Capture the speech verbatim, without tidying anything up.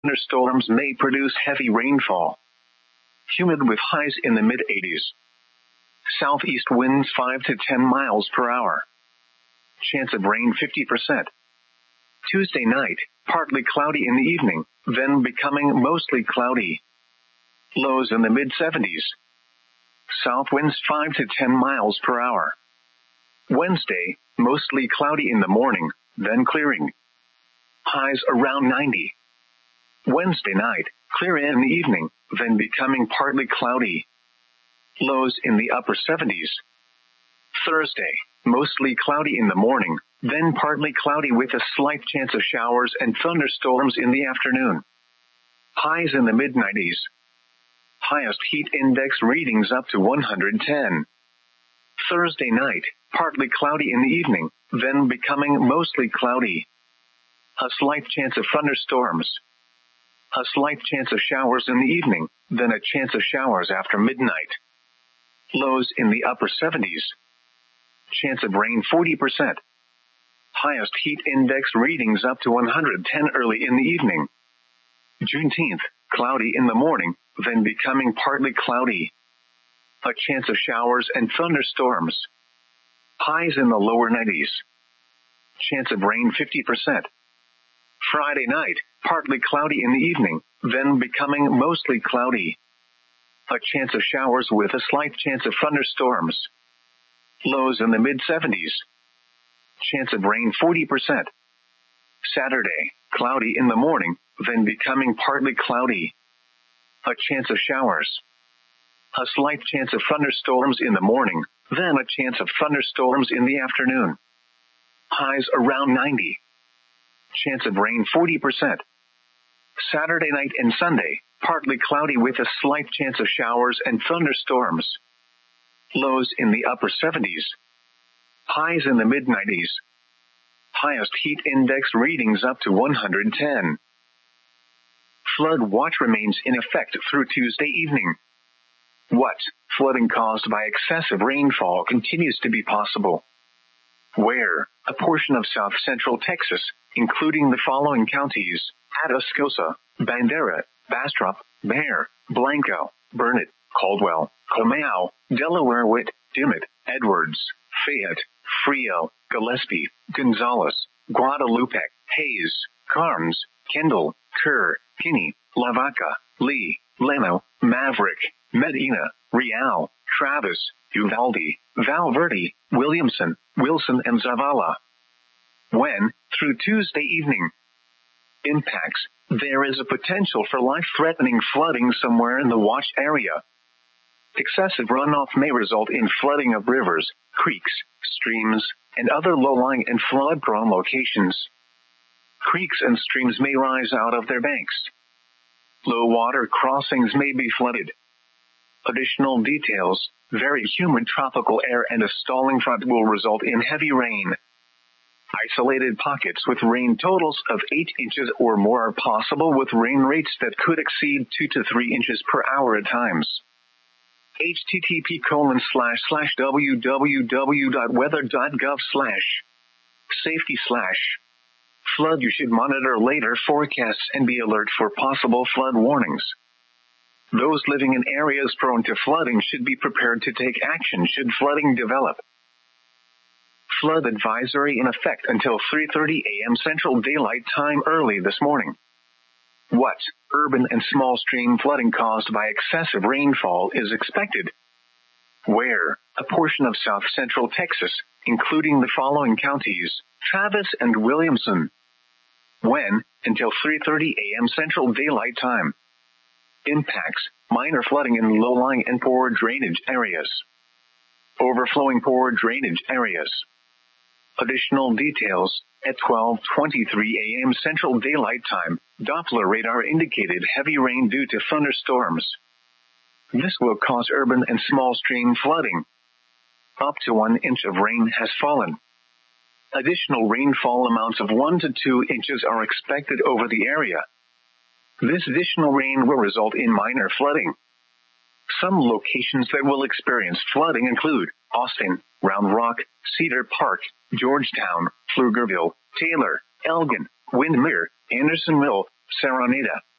thunderstorms may produce heavy rainfall. Humid with highs in the mid eighties. Southeast winds five to ten miles per hour. Chance of rain fifty percent. Tuesday night, partly cloudy in the evening, then becoming mostly cloudy. Lows in the mid seventies. South winds five to ten miles per hour. Wednesday, mostly cloudy in the morning, then clearing. Highs around ninety. Wednesday night, clear in the evening, then becoming partly cloudy. Lows in the upper seventies. Thursday, mostly cloudy in the morning, then partly cloudy with a slight chance of showers and thunderstorms in the afternoon. Highs in the mid nineties. Highest heat index readings up to one hundred ten. Thursday night, partly cloudy in the evening, then becoming mostly cloudy. A slight chance of thunderstorms. A slight chance of showers in the evening, then a chance of showers after midnight. Lows in the upper seventies. Chance of rain forty percent. Highest heat index readings up to one hundred ten early in the evening. Juneteenth, cloudy in the morning, then becoming partly cloudy. A chance of showers and thunderstorms. Highs in the lower nineties. Chance of rain fifty percent. Friday night, partly cloudy in the evening, then becoming mostly cloudy. A chance of showers with a slight chance of thunderstorms. Lows in the mid seventies. Chance of rain forty percent. Saturday, cloudy in the morning, then becoming partly cloudy. A chance of showers. A slight chance of thunderstorms in the morning, then a chance of thunderstorms in the afternoon. Highs around ninety. Chance of rain forty percent. Saturday night and Sunday, partly cloudy with a slight chance of showers and thunderstorms. Lows in the upper seventies. Highs in the mid nineties. Highest heat index readings up to one hundred ten. Flood watch remains in effect through Tuesday evening. What? Flooding caused by excessive rainfall continues to be possible. Where? A portion of south central Texas, including the following counties: Atascosa, Bandera, Bastrop, Bexar, Blanco, Burnett, Caldwell, Comal, Delaware, Witt, Dimmitt, Edwards, Fayette, Frio, Gillespie, Gonzales, Guadalupe, Hayes, Carnes, Kendall, Kerr, Kinney, Lavaca, Lee, Leno, Maverick, Medina, Real, Travis, Uvalde, Val Verde, Williamson, Wilson, and Zavala. When? Through Tuesday evening. Impacts. There is a potential for life-threatening flooding somewhere in the watch area. Excessive runoff may result in flooding of rivers, creeks, streams, and other low-lying and flood-prone locations. Creeks and streams may rise out of their banks. Low-water crossings may be flooded. Additional details: very humid tropical air and a stalling front will result in heavy rain. Isolated pockets with rain totals of eight inches or more are possible, with rain rates that could exceed two to three inches per hour at times. http colon slash slash www.weather.gov slash safety slash flood. You should monitor later forecasts and be alert for possible flood warnings. Those living in areas prone to flooding should be prepared to take action should flooding develop. Flood advisory in effect until three thirty a.m. Central Daylight Time early this morning. What? Urban and small stream flooding caused by excessive rainfall is expected. Where? A portion of south central Texas, including the following counties: Travis and Williamson. When? Until three thirty a.m. Central Daylight Time. Impacts: minor flooding in low-lying and poor drainage areas. Overflowing poor drainage areas. Additional details: at twelve twenty-three a.m. Central Daylight Time, Doppler radar indicated heavy rain due to thunderstorms. This will cause urban and small stream flooding. Up to one inch of rain has fallen. Additional rainfall amounts of one to two inches are expected over the area. This additional rain will result in minor flooding. Some locations that will experience flooding include Austin, Round Rock, Cedar Park, Georgetown, Pflugerville, Taylor, Elgin, Windermere, Andersonville, Saronita,